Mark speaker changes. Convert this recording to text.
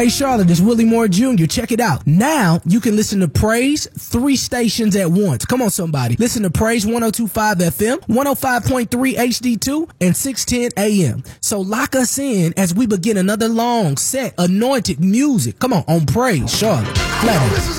Speaker 1: Hey, Charlotte, it's Willie Moore Jr. Check it out. Now you can listen to Praise 3 stations at once. Come on, somebody. Listen to Praise 102.5 FM, 105.3 HD2, and 610 AM. So lock us in as we begin another long set, anointed music. Come on Praise, Charlotte. Flathead.